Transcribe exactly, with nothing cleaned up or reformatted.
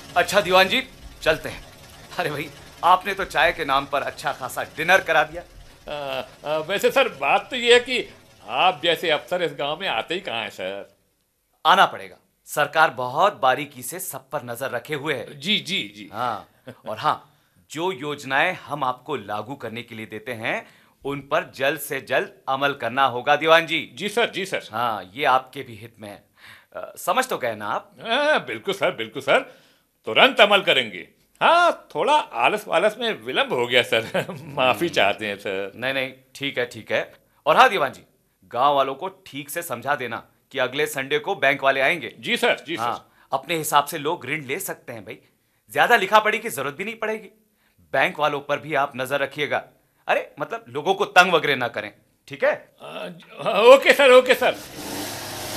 अच्छा दीवान जी, चलते हैं। अरे भाई, आपने तो चाय के नाम पर अच्छा खासा डिनर करा दिया। आ, आ, वैसे सर बात तो ये है कि आप जैसे अफसर इस गांव में आते ही कहाँ हैं सर। आना पड़ेगा। सरकार बहुत बारीकी से सब पर नजर रखे हुए है। जी जी जी। हाँ, और हाँ, जो योजनाएं हम आपको लागू करने के लिए देते हैं उन पर जल्द से जल्द अमल करना होगा दीवान जी। जी सर जी सर। हाँ, ये आपके भी हित में है। अ, समझ तो गए ना आप? हाँ बिल्कुल सर बिल्कुल सर, तुरंत अमल करेंगे। हाँ थोड़ा आलस वालस में विलंब हो गया सर माफी चाहते हैं सर। नहीं नहीं, ठीक है ठीक है। और हाँ दीवान जी, गांव वालों को ठीक से समझा देना कि अगले संडे को बैंक वाले आएंगे। जी सर जी हाँ, सर। अपने हिसाब से लोग ऋण ले सकते हैं भाई। ज्यादा लिखा पढ़ी की जरूरत भी नहीं पड़ेगी। बैंक वालों पर भी आप नजर रखिएगा। अरे मतलब लोगों को तंग वगैरह ना करें, ठीक है? आ, ज- हाँ, ओके सर ओके सर।